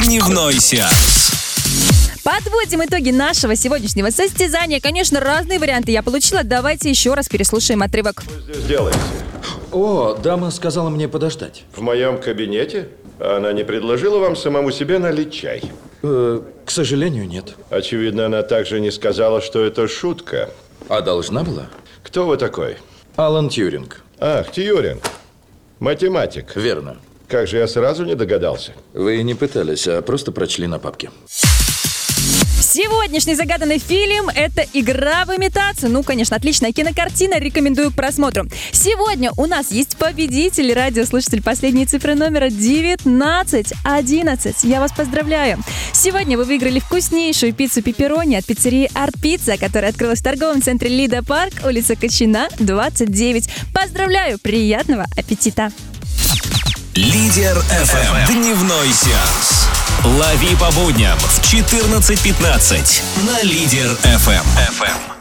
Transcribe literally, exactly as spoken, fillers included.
Дневной сеанс. Подводим итоги нашего сегодняшнего состязания. Конечно, разные варианты я получила. Давайте еще раз переслушаем отрывок. Что вы здесь делаете? О, дама сказала мне подождать. В моем кабинете? Она не предложила вам самому себе налить чай? Э, к сожалению, нет. Очевидно, она также не сказала, что это шутка. А должна была? Кто вы такой? Алан Тьюринг. Ах, Тьюринг. Математик. Верно. Как же я сразу не догадался. Вы не пытались, а просто прочли на папке. Сегодняшний загаданный фильм – это «Игра в имитацию». Ну, конечно, отличная кинокартина, рекомендую к просмотру. Сегодня у нас есть победитель, радиослушатель последней цифры номера девятнадцать одиннадцать. Я вас поздравляю. Сегодня вы выиграли вкуснейшую пиццу пепперони от пиццерии Art Pizza, которая открылась в торговом центре Лида Парк, улица Кочина, двадцать девять. Поздравляю, приятного аппетита! Лидер эф эм. Дневной сеанс. Лови по будням в четырнадцать пятнадцать на Лидер эф эм.